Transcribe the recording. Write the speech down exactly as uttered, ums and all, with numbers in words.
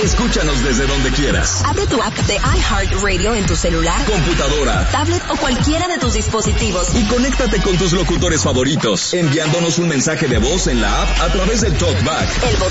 escúchanos desde donde quieras. Abre tu app de iHeartRadio en tu celular, computadora, tablet o cualquiera de tus dispositivos y conéctate con tus locutores favoritos, enviándonos un mensaje de voz en la app a través del TalkBack. El